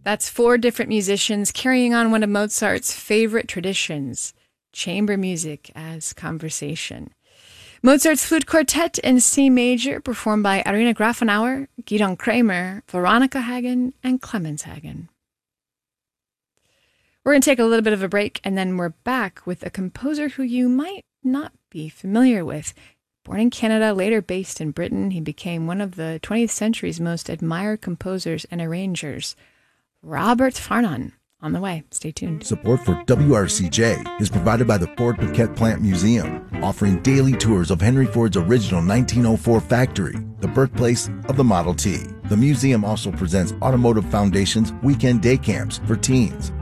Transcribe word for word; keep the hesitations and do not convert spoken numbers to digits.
That's four different musicians carrying on one of Mozart's favorite traditions, chamber music as conversation. Mozart's Flute Quartet in C major, performed by Irina Grafenauer, Gidon Kramer, Veronica Hagen, and Clemens Hagen. We're going to take a little bit of a break, and then we're back with a composer who you might not be familiar with. Born in Canada, later based in Britain, he became one of the twentieth century's most admired composers and arrangers. Robert Farnon. On the way. Stay tuned. Support for W R C J is provided by the Ford Piquette Plant Museum, offering daily tours of Henry Ford's original nineteen oh four factory, the birthplace of the Model T. The museum also presents Automotive Foundation's weekend day camps for teens.